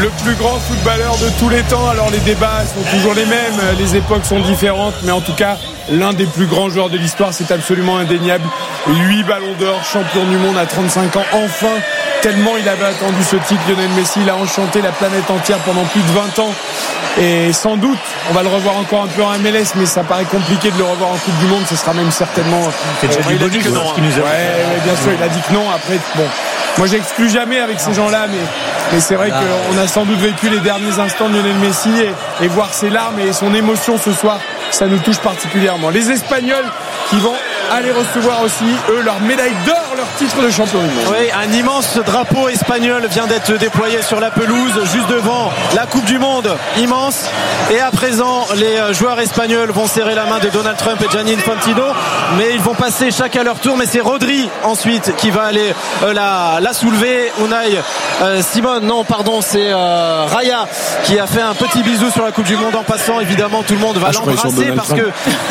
le plus grand footballeur de tous les temps. Alors les débats sont toujours les mêmes, les époques sont différentes, mais en tout cas l'un des plus grands joueurs de l'histoire, c'est absolument indéniable. 8 ballons d'or, champion du monde à 35 ans, enfin, tellement il avait attendu ce titre. Lionel Messi, il a enchanté la planète entière pendant plus de 20 ans. Et sans doute, on va le revoir encore un peu en MLS, mais ça paraît compliqué de le revoir en Coupe du Monde. Ce sera même certainement. C'est déjà du bonus, non. Ce qui nous a... Ouais, bien sûr, il a dit que non. Après, bon, moi j'exclus jamais avec ces gens-là, mais c'est vrai qu'on a sans doute vécu les derniers instants de Lionel Messi et voir ses larmes et son émotion ce soir, ça nous touche particulièrement. Les Espagnols qui vont aller recevoir aussi, eux, leur médaille d'or, leur titre de champion du monde. Oui, un immense drapeau espagnol vient d'être déployé sur la pelouse, juste devant la Coupe du Monde, immense. Et à présent, les joueurs espagnols vont serrer la main de Donald Trump et Gianni Infantino, mais ils vont passer chacun à leur tour. Mais c'est Rodri ensuite qui va aller la soulever. Unai Simon, non, pardon, c'est Raya qui a fait un petit bisou sur la Coupe du Monde en passant. Évidemment, tout le monde va l'embrasser parce que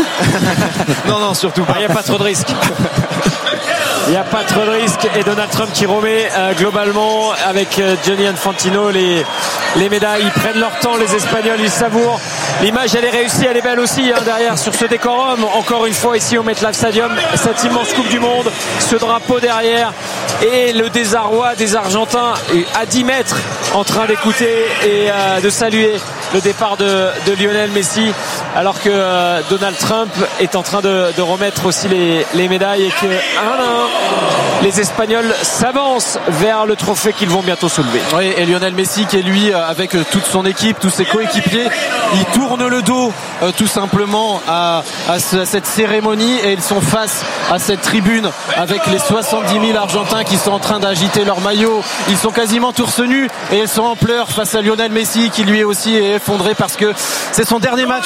non, surtout pas. Il n'y a pas trop de risque. Il n'y a pas trop de risque. Et Donald Trump qui remet globalement avec Gianni Infantino les médailles. Ils prennent leur temps, les Espagnols, ils savourent. L'image, elle est réussie, elle est belle aussi derrière sur ce décorum. Encore une fois ici au MetLife Stadium, cette immense Coupe du Monde, ce drapeau derrière et le désarroi des Argentins à 10 mètres en train d'écouter et de saluer le départ de Lionel Messi, alors que Donald Trump est en train de remettre aussi les médailles et que 1-1 les Espagnols s'avancent vers le trophée qu'ils vont bientôt soulever. Oui, et Lionel Messi qui est lui avec toute son équipe, tous ses coéquipiers, il tourne le dos tout simplement à cette cérémonie et ils sont face à cette tribune avec les 70 000 Argentins qui sont en train d'agiter leur maillot. Ils sont quasiment torse nu et ils sont en pleurs face à Lionel Messi qui lui aussi est effondré parce que c'est son dernier match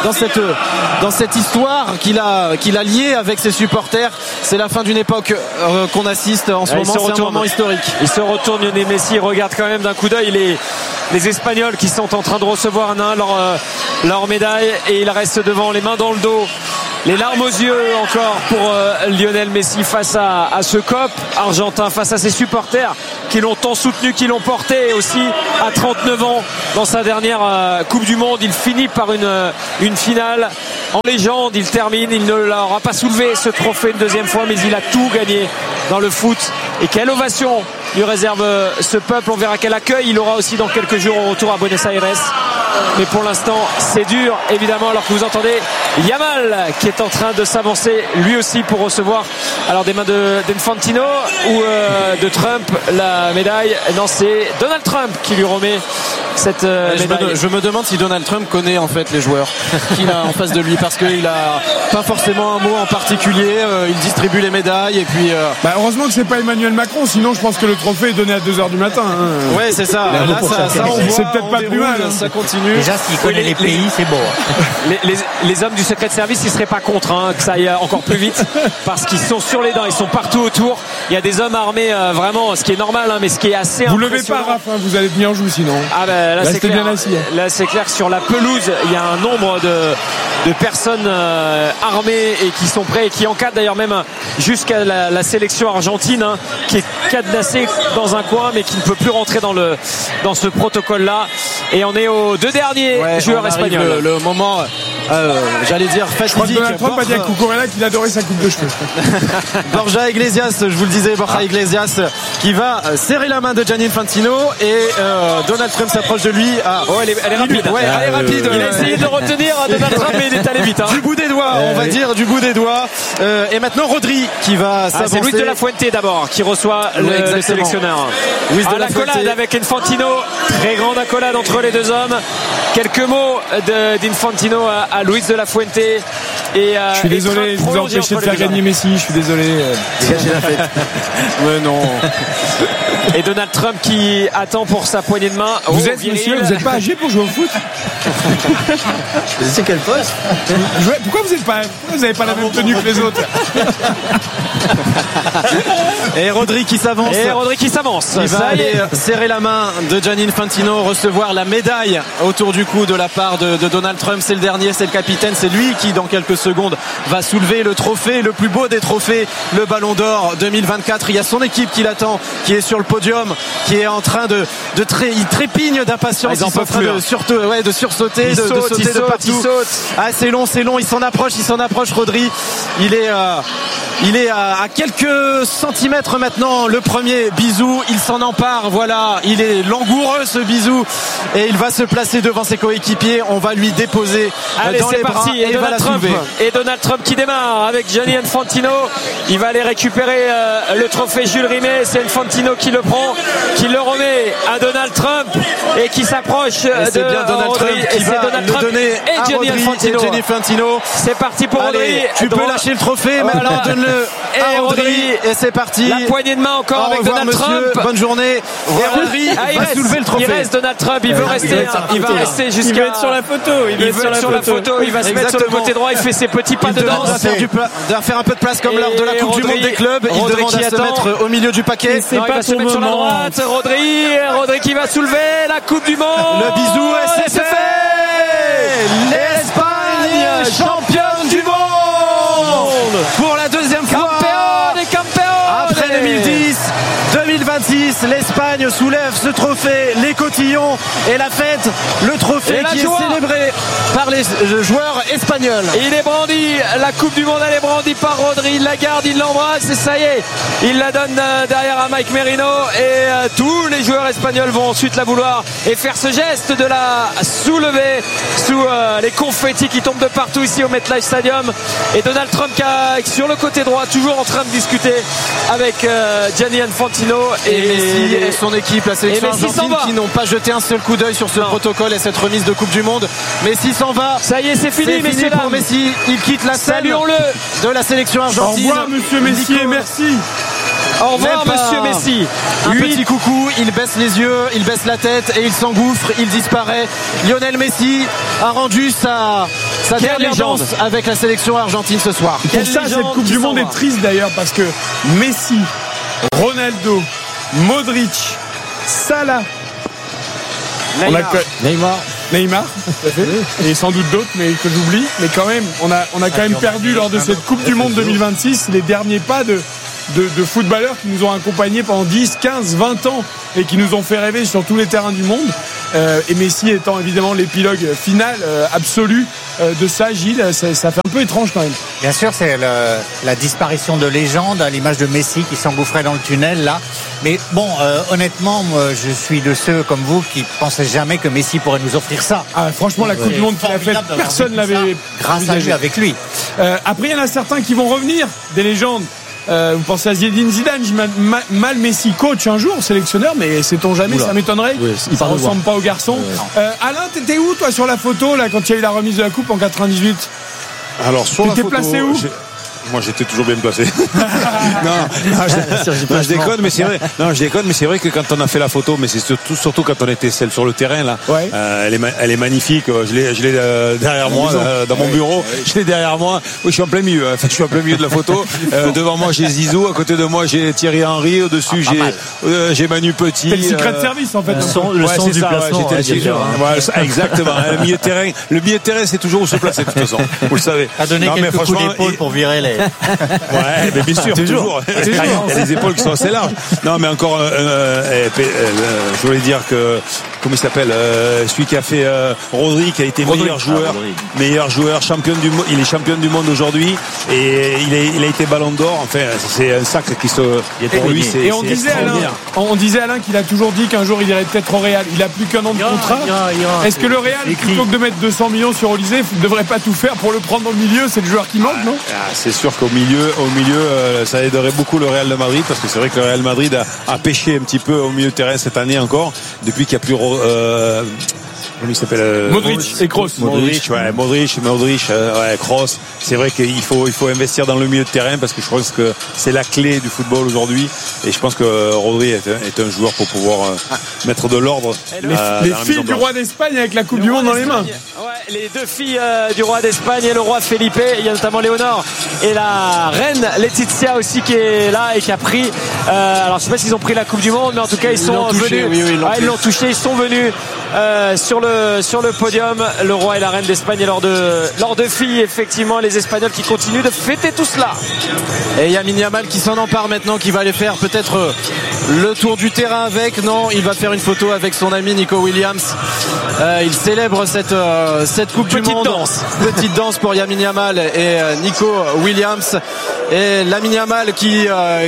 dans cette histoire qu'il a lié avec ses supporters. C'est la fin d'une époque qu'on assiste en ce moment. C'est un moment historique. Il se retourne, Lionel Messi, il regarde quand même d'un coup d'œil les Espagnols qui sont en train de recevoir un à un leur médaille et il reste devant, les mains dans le dos, les larmes aux yeux encore pour Lionel Messi face à ce COP argentin, face à ses supporters qui l'ont tant soutenu, qui l'ont porté aussi à 39 ans dans sa dernière Coupe du Monde. Il finit par une finale en légende, il termine, il ne l'aura pas soulevé ce trophée une deuxième fois, mais il a tout gagné dans le foot. Et quelle ovation lui réserve ce peuple. On verra quel accueil il aura aussi dans quelques jours au retour à Buenos Aires. Mais pour l'instant c'est dur évidemment, alors que vous entendez Yamal qui est en train de s'avancer lui aussi pour recevoir alors des mains d'Infantino ou de Trump la médaille. Non, c'est Donald Trump qui lui remet cette médaille. Je me demande si Donald Trump connaît en fait les joueurs qu'il a en face de lui, parce qu'il a pas forcément un mot en particulier, il distribue les médailles et puis heureusement que c'est pas Emmanuel Macron, sinon je pense que le trophée est donné à 2h du matin. Ouais, c'est ça. Là, ça on voit, c'est peut-être pas plus mal. Ça continue. Déjà, s'il connaît les pays, c'est beau. Les hommes du secret de service, ils seraient pas contre que ça aille encore plus vite, parce qu'ils sont sur les dents, ils sont partout autour. Il y a des hommes armés vraiment, ce qui est normal, mais ce qui est assez vous levez pas, Raph, vous allez tenir en joue sinon. Ah ben là c'est clair. Bien assis. Là c'est clair que sur la pelouse il y a un nombre de personnes armées et qui sont prêts et qui encadrent d'ailleurs même jusqu'à la sélection argentine qui est cadenassée dans un coin mais qui ne peut plus rentrer dans ce protocole là. Et on est aux deux derniers joueurs espagnols. Le moment j'allais dire fatidique. Je crois que Donald Trump a dit à Cucurella qu'il adorait sa coupe de cheveux. Borja Iglesias, je vous le disais, Iglesias qui va serrer la main de Gianni Infantino et Donald Trump s'approche de lui. Elle est rapide. Elle est rapide. Il a essayé de le retenir Donald Trump, mais il est allé vite. Du bout des doigts, on va dire du bout des doigts. Et maintenant Rodri qui va s'avancer. C'est Luis de la Fuente d'abord qui reçoit le sélectionneur. L'accolade avec Infantino, très grande accolade entre les deux hommes. Quelques mots d'Infantino à Luis de la Fuente. Et, je suis désolé, je vous ai empêché de faire gagner Messi, je suis désolé. Dégagez la fête. Mais non. Et Donald Trump qui attend pour sa poignée de main. Vous n'êtes pas âgé pour jouer au foot? C'est quel poste? Pourquoi vous n'avez pas la même tenue que les autres? Et Rodri qui s'avance. Il va aller serrer la main de Gianni Infantino, recevoir la médaille autour du cou de la part de Donald Trump. C'est le dernier, c'est le capitaine, c'est lui qui dans quelques secondes, va soulever le trophée, le plus beau des trophées, le Ballon d'Or 2024. Il y a son équipe qui l'attend, qui est sur le podium, qui est en train il trépigne d'impatience, ils en peuvent plus, de sursauter, il de saute, sauter de partout. Ah, c'est long, il s'en approche, Rodri. Il est à quelques centimètres maintenant. Le premier bisou, il s'en empare. Voilà, il est langoureux ce bisou et il va se placer devant ses coéquipiers. On va lui déposer dans les bras et il va la soulever. Et Donald Trump qui démarre avec Gianni Infantino. Il va aller récupérer le trophée Jules Rimet. C'est Infantino qui le prend, qui le remet à Donald Trump et qui s'approche de Donald Trump qui va le donner à Gianni Infantino. C'est parti pour Rodri. Tu peux lâcher le trophée maintenant, donne-le à Rodri et c'est parti. La poignée de main encore avec Donald Trump. Bonne journée. Et Rodri va soulever le trophée. Il reste Donald Trump, il veut rester. Il va rester jusqu'à. Il veut être sur la photo. Il veut être sur la photo. Il va se mettre sur le côté droit. Il fait ses petits pas de danse. Il doit faire un peu de place comme lors de la Coupe du Monde des clubs. Il demande à se mettre au milieu du paquet. Il va se mettre sur la droite. Rodri qui va soulever la Coupe du Monde. Le bisou et c'est fait. L'Espagne championne du monde pour la deuxième fois. Après 2010, 2026, l'Espagne soulève ce trophée, les cotillons et la fête, le trophée qui est célébré par les joueurs espagnols. Il est brandi, la Coupe du Monde elle est brandie par Rodri, il la garde, il l'embrasse et ça y est, il la donne derrière à Mike Merino et tous les joueurs espagnols vont ensuite la vouloir et faire ce geste de la soulever sous les confettis qui tombent de partout ici au MetLife Stadium et Donald Trump sur le côté droit toujours en train de discuter avec Gianni Infantino et Messi et son équipe, la sélection argentine qui n'ont pas jeté un seul coup d'œil sur ce protocole et cette remise de Coupe du Monde. Messi s'en va. Ça y est, c'est fini, messieurs pour Messi. Il quitte la scène de la sélection argentine. Au revoir, monsieur Messi, et merci. Au revoir, monsieur Messi. Un petit coucou, il baisse les yeux, il baisse la tête et il s'engouffre, il disparaît. Lionel Messi a rendu sa dernière danse avec la sélection argentine ce soir. Pour ça, cette Coupe du Monde est triste d'ailleurs parce que Messi, Ronaldo, Modric, Salah, Neymar, et sans doute d'autres, mais que j'oublie. Mais quand même, on a quand même perdu lors de cette Coupe du Monde 2026 les derniers pas de footballeurs qui nous ont accompagnés pendant 10, 15, 20 ans et qui nous ont fait rêver sur tous les terrains du monde. Et Messi étant évidemment l'épilogue final absolu de ça, Gilles, ça fait un peu étrange quand même. Bien sûr, c'est la disparition de légende à l'image de Messi qui s'engouffrait dans le tunnel là. Mais bon, honnêtement, moi, je suis de ceux comme vous qui pensaient jamais que Messi pourrait nous offrir ça. Ah, franchement, la Coupe du Monde qu'il a faite, personne l'avait grâce à lui, avec lui. Après, il y en a certains qui vont revenir, des légendes. Vous pensez à Zinedine Zidane, mal Messi coach un jour, sélectionneur, mais sait-on jamais, ça m'étonnerait. Ça ressemble pas au garçon. Alain, t'étais où toi sur la photo là quand il y a eu la remise de la coupe en 98? Alors sur la photo, placé où? Moi, j'étais toujours bien placé. je déconne, mais c'est vrai. Non, je déconne, mais c'est vrai que quand on a fait la photo, mais c'est surtout quand on était celle sur le terrain là. Ouais. Elle est magnifique. Je l'ai derrière moi, dans mon bureau. Je l'ai derrière moi. Oui, je suis en plein milieu. Enfin, je suis en plein milieu de la photo. Devant moi, j'ai Zizou. À côté de moi, j'ai Thierry Henry. Au-dessus, j'ai Manu Petit. C'est le secret de service en fait. Le son du placement. Exactement. Le milieu de terrain, c'est toujours où se placer de toute façon. Vous le savez. A donné quelques coups d'épaule pour virer les. Ouais, mais bien sûr, toujours. Il y a les épaules qui sont assez larges. Non, mais encore, je voulais dire que, comment il s'appelle, celui qui a fait Rodri, qui a été meilleur joueur, champion du monde. Il est champion du monde aujourd'hui et il a été Ballon d'Or. Enfin, c'est un sacre qui se. Pour lui, c'est. Et on disait Alain qu'il a toujours dit qu'un jour il irait peut-être au Real. Il a plus qu'un an de contrat. Est-ce que le Real, plutôt que de mettre 200 millions sur Olysée, ne devrait pas tout faire pour le prendre au milieu? C'est le joueur qui manque, non? C'est sûr qu'au milieu, ça aiderait beaucoup le Real de Madrid parce que c'est vrai que le Real Madrid a pêché un petit peu au milieu de terrain cette année encore depuis qu'il n'y a plus comment il s'appelle Modric et Kroos. Modric, Kroos. C'est vrai qu'il faut investir dans le milieu de terrain parce que je pense que c'est la clé du football aujourd'hui et je pense que Rodri est un joueur pour pouvoir mettre de l'ordre. Les filles du roi d'Espagne avec la Coupe du Monde dans les mains. Ouais, les deux filles du roi d'Espagne et le roi Felipe. Il y a notamment Léonore et la reine Laetitia aussi qui est là et qui a pris. Alors je sais pas s'ils ont pris la Coupe du Monde, mais en tout cas ils sont venus. Ils l'ont touché. Ils sont venus sur le podium. Le roi et la reine d'Espagne et leurs deux filles, effectivement, les Espagnols qui continuent de fêter tout cela. Et Lamine Yamal qui s'en empare maintenant, qui va aller faire peut-être le tour du terrain avec. Non, il va faire une photo avec son ami Nico Williams. Il célèbre cette Coupe du Monde. Petite danse pour Lamine Yamal et Nico Williams. Et Lamine Yamal qui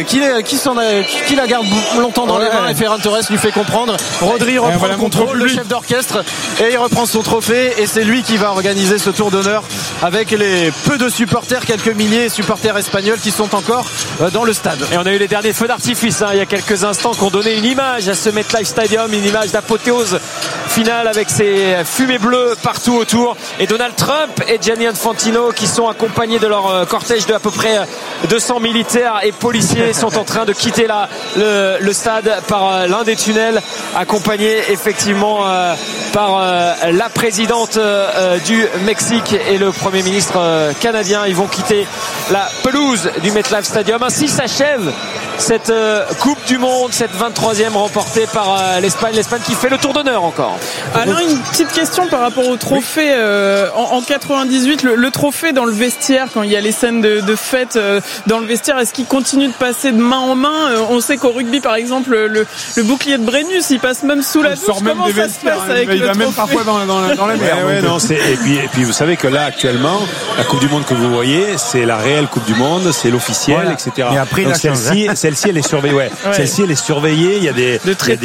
la garde longtemps dans les mains, et Ferran Torres lui fait comprendre. Rodri reprend le contrôle, le chef d'orchestre, et il reprend son trophée, et c'est lui qui va organiser ce tour d'honneur avec les peu de supporters, quelques milliers de supporters espagnols qui sont encore dans le stade. Et on a eu les derniers feux d'artifice il y a quelques instants qui ont donné une image à ce MetLife Stadium, une image d'apothéose finale avec ces fumées bleues partout autour, et Donald Trump et Gianni Infantino qui sont accompagnés de leur cortège de à peu près 200 militaires et policiers sont en train de quitter le stade par l'un des tunnels, accompagnés effectivement par la présidente du Mexique et le premier ministre canadien. Ils vont quitter la pelouse du MetLife Stadium. Ainsi s'achève cette Coupe du Monde, cette 23e remportée par l'Espagne qui fait le tour d'honneur encore. Alain, une petite question par rapport au trophée. En 98, le trophée dans le vestiaire, quand il y a les scènes de fête dans le vestiaire, est-ce qu'il continue de passer de main en main? On sait qu'au rugby, par exemple, le bouclier de Brennus, il passe même sous la douche. Comment ça se passe avec le trophée? Il va même parfois dans la mer. Et puis vous savez que là actuellement, la Coupe du Monde que vous voyez, c'est la réelle Coupe du Monde, c'est l'officielle, voilà. Etc. Et après, donc celle-ci, elle est surveillée. Ouais. Celle-ci, elle est surveillée. Il y a des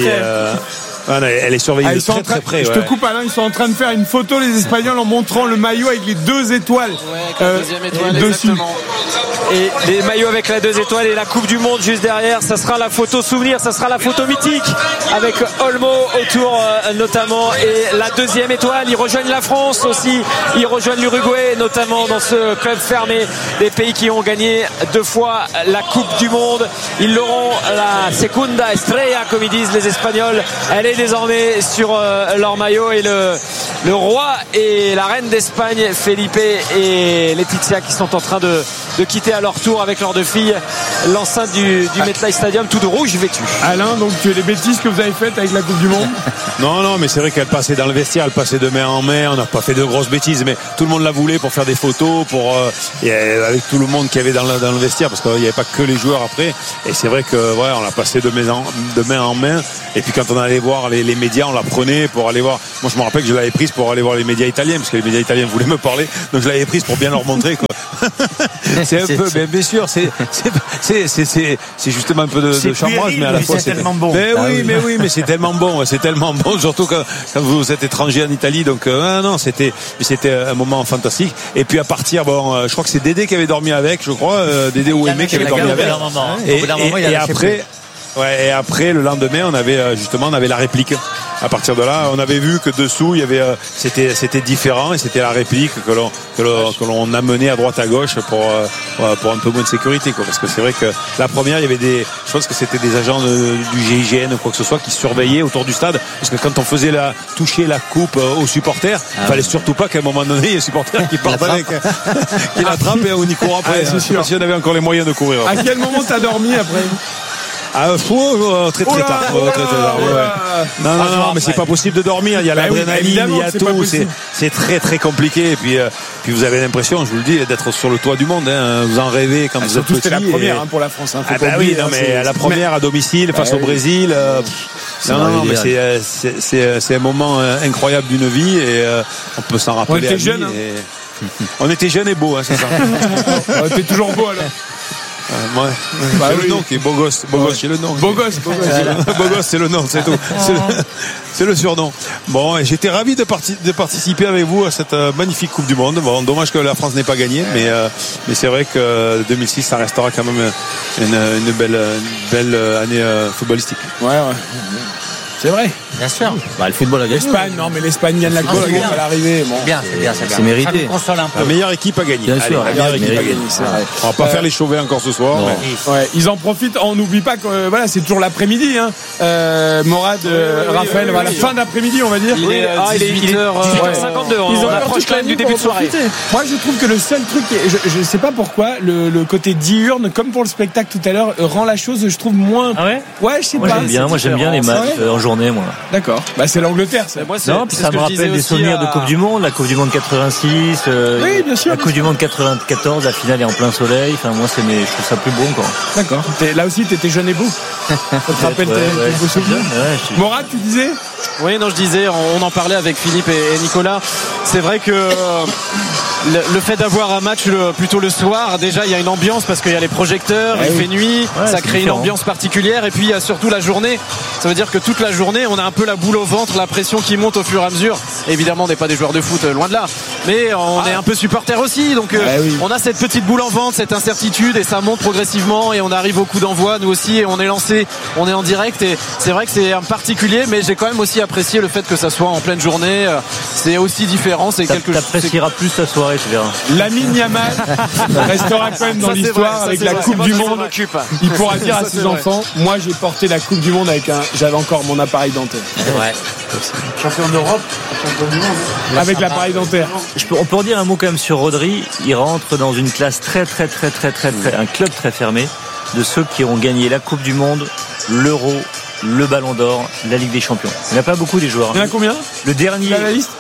elle est surveillée de très près. Je te coupe, Alain, ils sont en train de faire une photo, les Espagnols, en montrant le maillot avec les 2 étoiles. La deuxième étoile, dessus. Exactement. Et les maillots avec la 2 étoiles et la Coupe du Monde juste derrière, ça sera la photo souvenir, ça sera la photo mythique avec Olmo autour notamment, et la 2e étoile. Ils rejoignent la France aussi, ils rejoignent l'Uruguay notamment dans ce club fermé des pays qui ont gagné 2 fois la Coupe du Monde. Ils l'auront, la Segunda Estrella comme ils disent les Espagnols. Elle est désormais sur leur maillot, et le roi et la reine d'Espagne, Felipe et Laetitia, qui sont en train de quitter à leur tour avec leurs 2 filles l'enceinte du MetLife Stadium, tout de rouge vêtu. Alain, donc tu es les bêtises que vous avez faites avec la Coupe du Monde? Non, mais c'est vrai qu'elle passait dans le vestiaire, elle passait de main en main. On n'a pas fait de grosses bêtises, mais tout le monde la voulait pour faire des photos, avec tout le monde qui avait dans le vestiaire, parce qu'il n'y avait pas que les joueurs après. Et c'est vrai que on l'a passé de main en main. Et puis quand on allait voir les médias, on la prenait pour aller voir. Moi, je me rappelle que je l'avais prise pour aller voir les médias italiens, parce que les médias italiens voulaient me parler, donc je l'avais prise pour bien leur montrer, quoi. C'est un peu, bien sûr, c'est justement un peu de chambrage, mais à la fois c'est tellement bon. Mais c'est tellement bon, surtout quand vous êtes étranger en Italie. Donc c'était un moment fantastique. Et puis à partir, je crois que c'est Dédé qui avait dormi avec, Dédé ou Aimé qui avait dormi avec. Et après. Ouais, et après le lendemain on avait la réplique. À partir de là, on avait vu que dessous il y avait c'était différent, et c'était la réplique que l'on amenait à droite à gauche pour un peu moins de sécurité, quoi. Parce que c'est vrai que la première, il y avait je pense que c'était des agents du GIGN ou quoi que ce soit qui surveillaient autour du stade, parce que quand on faisait toucher la coupe aux supporters, il fallait surtout pas qu'à un moment donné il y ait un supporter qui parte avec, qui l'attrape et on y court après. C'est sûr. Si on avait encore les moyens de courir. À quel moment t'as dormi après? Très tard. Non, mais c'est pas possible de dormir. Il y a l'adrénaline, il y a tout. C'est très très compliqué. Et puis vous avez l'impression, je vous le dis, d'être sur le toit du monde. Vous en rêvez quand vous êtes petit. C'était la première pour la France. Mais la première à domicile face au Brésil. Non, mais c'est un moment incroyable d'une vie, et on peut s'en rappeler. On était jeunes. On était jeunes et beaux, c'est ça. T'es toujours beau alors. C'est le nom qui est beau gosse. C'est le nom. Beau gosse, c'est le nom, c'est tout. C'est le surnom. Bon, et j'étais ravi de participer avec vous à cette magnifique Coupe du Monde. Bon, dommage que la France n'ait pas gagné, mais c'est vrai que 2006, ça restera quand même une belle année footballistique. Ouais. C'est vrai. Bien sûr. Le football a gagné. L'Espagne gagne la Coupe à l'arrivée. Bon. C'est mérité. La meilleure équipe a gagné. Bien sûr. La meilleure équipe a gagné. On va pas faire les chauvets encore ce soir. Ils en profitent. On n'oublie pas que c'est toujours l'après-midi. Morad, Raphaël, à la fin d'après-midi, on va dire. Il est 18h52. On approche quand même du début de soirée. Moi, je trouve que le seul truc, je sais pas pourquoi, le côté diurne, comme pour le spectacle tout à l'heure, rend la chose, je trouve moins. Ah ouais? Ouais, je sais pas. Moi, j'aime bien les matchs en journée. journée, moi. D'accord. Bah, c'est l'Angleterre, ça. Moi, Non, puis ça me rappelle des souvenirs de Coupe du Monde, la Coupe du Monde 86, oui, bien sûr, la Coupe du Monde 94, la finale est en plein soleil. Enfin, moi, je trouve ça plus beau, quoi. D'accord. Là aussi, t'étais jeune et beau. Ça te rappelle tes beaux souvenirs. Morad, tu disais? Oui, non, je disais, on en parlait avec Philippe et Nicolas. C'est vrai que le fait d'avoir un match plutôt le soir, déjà il y a une ambiance parce qu'il y a les projecteurs, il fait nuit, ça crée une ambiance particulière, et puis il y a surtout la journée. Ça veut dire que toute la journée on a un peu la boule au ventre, la pression qui monte au fur et à mesure. Évidemment on n'est pas des joueurs de foot, loin de là, mais on est un peu supporters aussi, donc on a cette petite boule en ventre, cette incertitude, et ça monte progressivement et on arrive au coup d'envoi, nous aussi, et on est lancé, on est en direct, et c'est vrai que c'est un particulier, mais j'ai quand même aussi apprécié le fait que ça soit en pleine journée. C'est aussi différent, c'est quelque chose. T'apprécieras plus ta soirée, tu verras. Lamine Yamal restera quand même dans l'histoire avec la Coupe du Monde. Il pourra dire à ses enfants, moi j'ai porté la Coupe du Monde j'avais encore mon appareil dentaire. Ouais. Champion d'Europe, champion du monde. Avec l'appareil dentaire. On peut en dire un mot quand même sur Rodri. Il rentre dans une classe très, un club très fermé de ceux qui ont gagné la Coupe du Monde, l'Euro, le Ballon d'Or, la Ligue des Champions. Il n'y en a pas beaucoup des joueurs. Il y en a combien? Le dernier. La liste?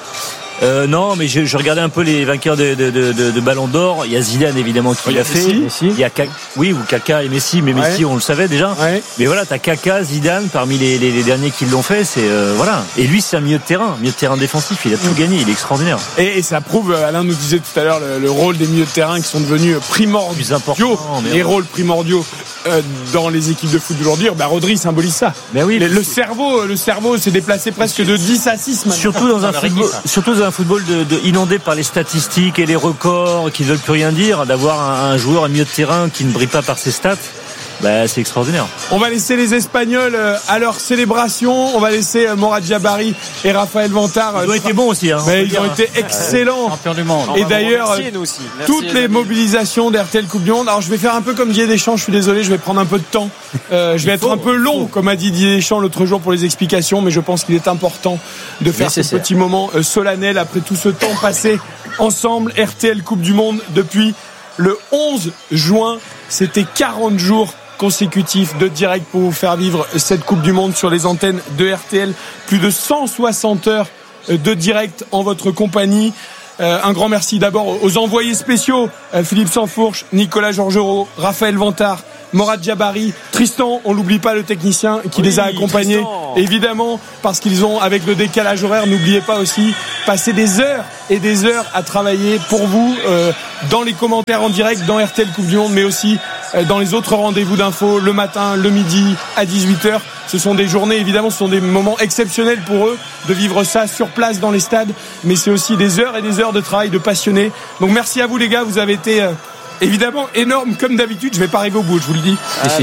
Non, mais je regardais un peu les vainqueurs de Ballon d'Or. Il y a Zidane évidemment qui l'a fait. Messi. Il y a ou Kaka et Messi, mais Messi on le savait déjà. Ouais. Mais voilà, t'as Kaka, Zidane parmi les derniers qui l'ont fait. C'est voilà. Et lui c'est un milieu de terrain défensif. Il a tout gagné. Il est extraordinaire. Et ça prouve. Alain nous disait tout à l'heure le rôle des milieux de terrain qui sont devenus primordiaux. Plus important. Les rôles primordiaux dans les équipes de foot d'aujourd'hui. Rodri symbolise ça. Mais oui. Le cerveau s'est déplacé presque de 10 à 6 maintenant. Surtout dans un football inondé par les statistiques et les records qui ne veulent plus rien dire, d'avoir un joueur, un milieu de terrain qui ne brille pas par ses stats, c'est extraordinaire. On va laisser les Espagnols à leur célébration. On va laisser Morad Jabari et Raphaël Vantard. Ils ont été bons aussi. Ils ont été excellents. Champion du monde. Et d'ailleurs, toutes les mobilisations d'RTL Coupe du Monde. Alors je vais faire un peu comme Didier Deschamps. Je suis désolé, je vais prendre un peu de temps. Je vais être un peu long, comme a dit Didier Deschamps l'autre jour pour les explications, mais je pense qu'il est important de faire ce petit moment solennel après tout ce temps passé ensemble. RTL Coupe du Monde depuis le 11 juin. C'était 40 jours consécutifs de direct pour vous faire vivre cette Coupe du Monde sur les antennes de RTL. Plus de 160 heures de direct en votre compagnie. Un grand merci d'abord aux envoyés spéciaux, Philippe Sansfourche, Nicolas Georgerot, Raphaël Vantard, Morad Jabari, Tristan, on l'oublie pas, le technicien qui les a accompagnés, Tristan. Évidemment, parce qu'ils ont, avec le décalage horaire, n'oubliez pas aussi, passé des heures et des heures à travailler pour vous, dans les commentaires en direct, dans RTL Coupe du Monde, mais aussi dans les autres rendez-vous d'infos, le matin, le midi, à 18h. Ce sont des journées, évidemment, ce sont des moments exceptionnels pour eux de vivre ça sur place dans les stades, mais c'est aussi des heures et des heures de travail de passionnés. Donc merci à vous les gars, vous avez été évidemment énorme comme d'habitude. Je vais pas arriver au bout, je vous le dis.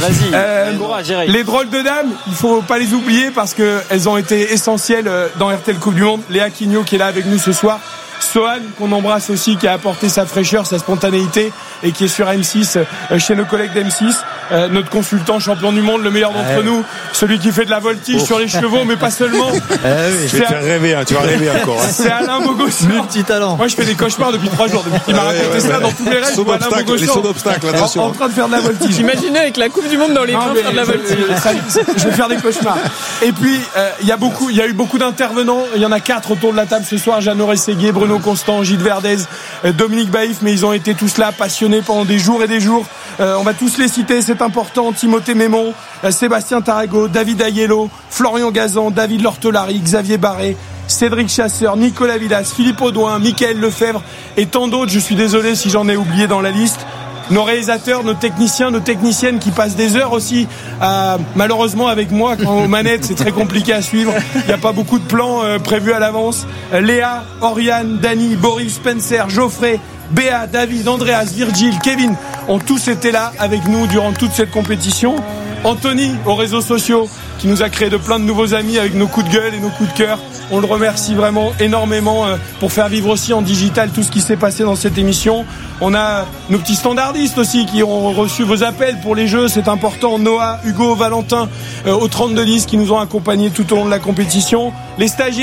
Vas-y. Les drôles de dames, il faut pas les oublier parce que elles ont été essentielles dans RTL Coupe du Monde. Léa Quignot qui est là avec nous ce soir. Sohan qu'on embrasse aussi, qui a apporté sa fraîcheur, sa spontanéité et qui est sur M6 chez nos collègues d'M6. Notre consultant champion du monde, le meilleur d'entre nous, celui qui fait de la voltige sur les chevaux, mais pas seulement. Je vais te faire rêver, tu vas rêver encore. C'est Alain Bogossian. Multitalent. Moi je fais des cauchemars depuis 3 jours, depuis qu'il m'a raconté ça dans tous les rêves. Les sauts d'obstacles, attention. En train de faire de la voltige. J'imaginais avec la Coupe du Monde dans les mains faire de la voltige. Je vais faire des cauchemars. Et puis il y a eu beaucoup d'intervenants. Il y en a 4 autour de la table ce soir. Jeannot Rességuier, Bruno Constant, Gilles Verdez, Dominique Baïf, mais ils ont été tous là passionnés pendant des jours et des jours. On va tous les citer, c'est important. Timothée Mémon, Sébastien Tarago, David Aiello, Florian Gazan, David Lortolari, Xavier Barré, Cédric Chasseur, Nicolas Villas, Philippe Audouin, Mickaël Lefebvre et tant d'autres. Je suis désolé si j'en ai oublié dans la liste. Nos réalisateurs, nos techniciens, nos techniciennes qui passent des heures aussi, malheureusement avec moi, quand aux manettes c'est très compliqué à suivre, il n'y a pas beaucoup de plans prévus à l'avance. Léa, Oriane, Dany, Boris, Spencer, Geoffrey, Béa, David, Andreas, Virgile, Kevin ont tous été là avec nous durant toute cette compétition. Anthony aux réseaux sociaux qui nous a créé de plein de nouveaux amis avec nos coups de gueule et nos coups de cœur. On le remercie vraiment énormément pour faire vivre aussi en digital tout ce qui s'est passé dans cette émission. On a nos petits standardistes aussi qui ont reçu vos appels pour les jeux, c'est important. Noah, Hugo, Valentin au 3210 qui nous ont accompagnés tout au long de la compétition. Les stagiaires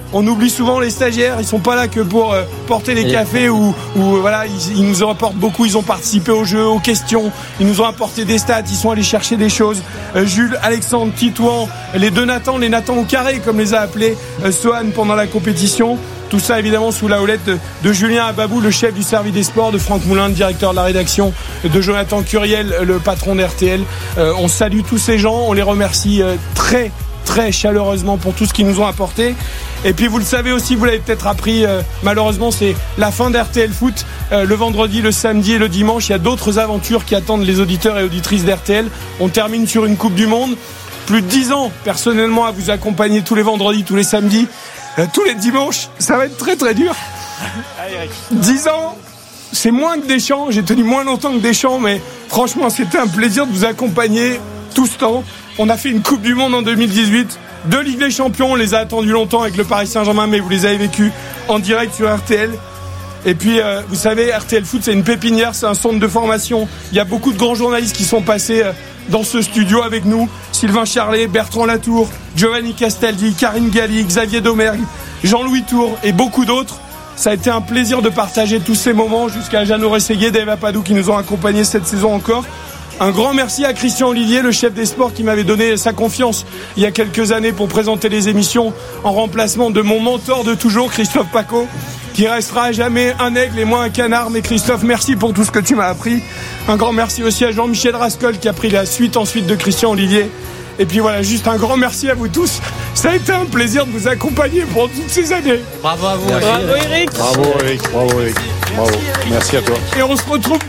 On oublie souvent les stagiaires, ils sont pas là que pour porter les cafés ou voilà, ils nous en apportent beaucoup, ils ont participé au jeu, aux questions, ils nous ont apporté des stats, ils sont allés chercher des choses. Jules, Alexandre, Titouan, les deux Nathan, les Nathan au carré comme les a appelés Sohan pendant la compétition. Tout ça évidemment sous la houlette de Julien Ababou, le chef du service des sports, de Franck Moulin, le directeur de la rédaction, de Jonathan Curiel, le patron d'RTL. On salue tous ces gens, on les remercie très très chaleureusement pour tout ce qu'ils nous ont apporté. Et puis vous le savez aussi, vous l'avez peut-être appris, malheureusement c'est la fin d'RTL Foot. Le vendredi, le samedi et le dimanche, il y a d'autres aventures qui attendent les auditeurs et auditrices d'RTL. On termine sur une Coupe du Monde. Plus de 10 ans personnellement à vous accompagner tous les vendredis, tous les samedis, tous les dimanches. Ça va être très très dur. 10 ans, c'est moins que Deschamps. J'ai tenu moins longtemps que Deschamps, mais franchement c'était un plaisir de vous accompagner tout ce temps. On a fait une Coupe du Monde en 2018, 2 Ligues des Champions, on les a attendus longtemps avec le Paris Saint-Germain, mais vous les avez vécus en direct sur RTL. Et puis, vous savez, RTL Foot, c'est une pépinière, c'est un centre de formation. Il y a beaucoup de grands journalistes qui sont passés dans ce studio avec nous. Sylvain Charlet, Bertrand Latour, Giovanni Castaldi, Karine Galli, Xavier Domergue, Jean-Louis Tour et beaucoup d'autres. Ça a été un plaisir de partager tous ces moments jusqu'à Jeannot Rességuier, Dave Apadou qui nous ont accompagnés cette saison encore. Un grand merci à Christian Olivier, le chef des sports qui m'avait donné sa confiance il y a quelques années pour présenter les émissions en remplacement de mon mentor de toujours, Christophe Paco, qui restera à jamais un aigle et moi un canard. Mais Christophe, merci pour tout ce que tu m'as appris. Un grand merci aussi à Jean-Michel Rascol qui a pris la suite ensuite de Christian Olivier. Et puis voilà, juste un grand merci à vous tous. Ça a été un plaisir de vous accompagner pendant toutes ces années. Bravo à vous. Bravo Eric. Bravo Eric. Bravo Eric. Bravo. Merci à toi. Et on se retrouve